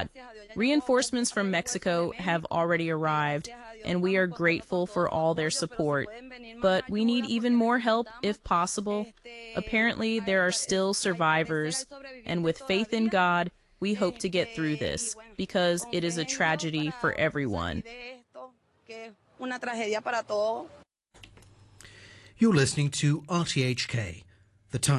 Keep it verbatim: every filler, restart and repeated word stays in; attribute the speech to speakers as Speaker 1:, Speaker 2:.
Speaker 1: God. Reinforcements from Mexico have already arrived, and we are grateful for all their support. But we need even more help if possible. Apparently, there are still survivors, and with faith in God, we hope to get through this, because it is a tragedy for everyone.
Speaker 2: You're listening to R T H K, the Time